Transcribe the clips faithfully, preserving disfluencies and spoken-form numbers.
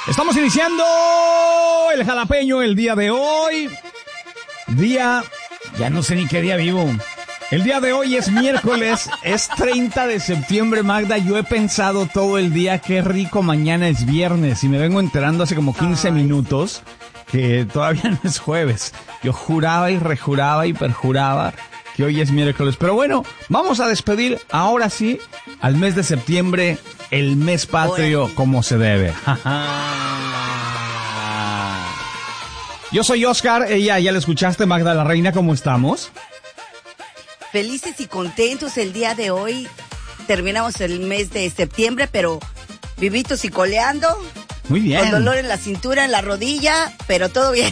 Estamos iniciando el jalapeño el día de hoy. Día, ya no sé ni qué día vivo. El día de hoy es miércoles, es treinta de septiembre, Magda. Yo he pensado todo el día, qué rico, mañana es viernes. Y me vengo enterando hace como quince minutos que todavía no es jueves. Yo juraba y rejuraba y perjuraba que hoy es miércoles. Pero bueno, vamos a despedir ahora sí al mes de septiembre, el mes patrio como se debe. Yo soy Oscar, ella ya la escuchaste, Magda la Reina, ¿cómo estamos? Felices y contentos el día de hoy. Terminamos el mes de septiembre, pero vivitos y coleando. Muy bien. Con dolor en la cintura, en la rodilla, pero todo bien.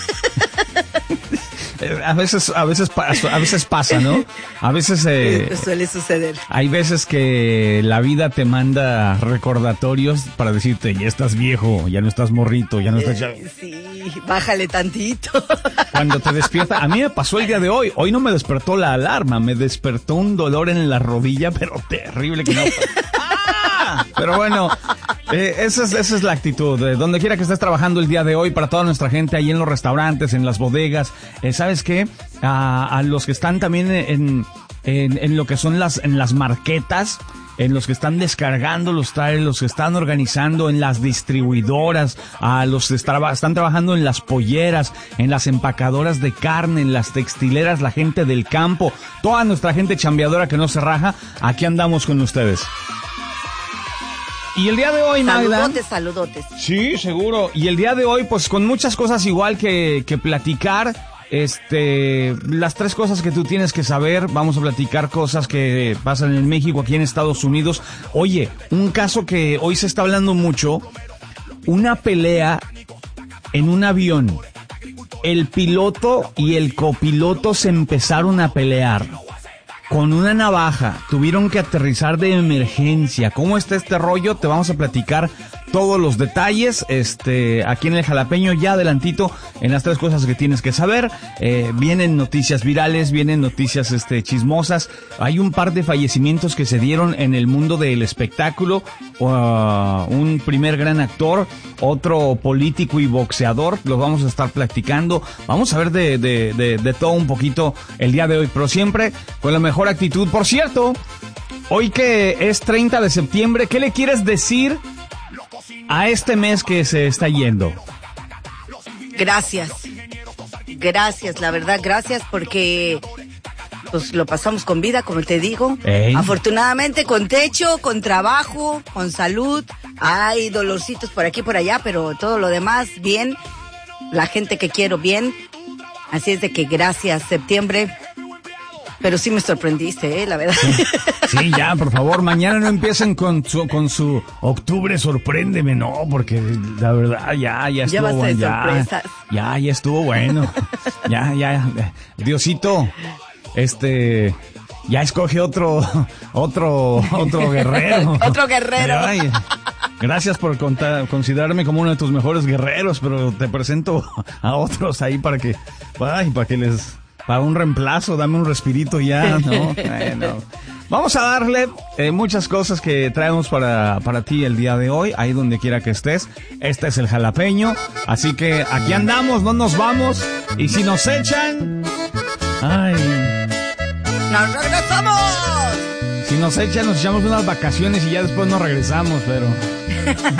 A veces, a veces, a veces pasa, ¿no? A veces eh, pues suele suceder. Hay veces que la vida te manda recordatorios para decirte, ya estás viejo, ya no estás morrito, ya no estás... Ya... Sí, bájale tantito. Cuando te despierta, a mí me pasó el día de hoy. Hoy no me despertó la alarma, me despertó un dolor en la rodilla, pero terrible que no... ¡Ah! Pero bueno... Eh, esa, es, esa es la actitud, de donde quiera que estés trabajando el día de hoy, para toda nuestra gente ahí en los restaurantes, en las bodegas, eh, ¿sabes qué? A, a los que están también en, en, en lo que son las, en las marquetas, en los que están descargando los trailers, los que están organizando en las distribuidoras, a los que está, están trabajando en las polleras, en las empacadoras de carne, en las textileras, la gente del campo, toda nuestra gente chambeadora que no se raja, aquí andamos con ustedes. Y el día de hoy, Magda... Saludotes, saludotes. Sí, seguro. Y el día de hoy, pues con muchas cosas igual que, que platicar. Este, las tres cosas que tú tienes que saber. Vamos a platicar cosas que pasan en México, aquí en Estados Unidos. Oye, un caso que hoy se está hablando mucho. Una pelea en un avión. El piloto y el copiloto se empezaron a pelear. Con una navaja, tuvieron que aterrizar de emergencia. ¿Cómo está este rollo? Te vamos a platicar todos los detalles, este, aquí en el jalapeño, ya adelantito, en las tres cosas que tienes que saber. Eh, vienen noticias virales, vienen noticias, este, chismosas. Hay un par de fallecimientos que se dieron en el mundo del espectáculo. Uh, un primer gran actor, otro político y boxeador, los vamos a estar platicando. Vamos a ver de, de, de, de todo un poquito el día de hoy, pero siempre con la mejor actitud. Por cierto, hoy que es treinta de septiembre, ¿qué le quieres decir a este mes que se está yendo? Gracias. Gracias, la verdad, gracias porque pues lo pasamos con vida, como te digo. Ey. Afortunadamente con techo, con trabajo, con salud. Hay dolorcitos por aquí y por allá, pero todo lo demás bien. La gente que quiero bien. Así es de que gracias, septiembre. Pero sí me sorprendiste, ¿eh? La verdad. Sí, sí, ya, por favor, mañana no empiecen con su, con su octubre, sorpréndeme, no, porque la verdad, ya, ya estuvo ya bueno. Ya, ya, ya estuvo bueno. Ya, ya, Diosito, este, ya escoge otro, otro, otro guerrero. Otro guerrero. Ay, gracias por contar, considerarme como uno de tus mejores guerreros, pero te presento a otros ahí para que, ay, para que les... Para un reemplazo, dame un respirito ya, ¿no? Bueno, vamos a darle eh, muchas cosas que traemos para, para ti el día de hoy, ahí donde quiera que estés. Este es el jalapeño, así que aquí andamos, no nos vamos. Y si nos echan... ¡Ay! ¡Nos regresamos! Si nos echan, nos echamos unas vacaciones y ya después nos regresamos, pero...